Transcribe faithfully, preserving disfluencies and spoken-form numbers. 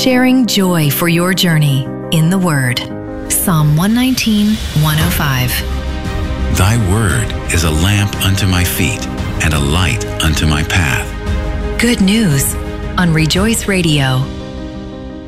sharing joy for your journey in the Word. Psalm one nineteen, one oh five. Thy word is a lamp unto my feet and a light unto my path. Good news on Rejoice Radio.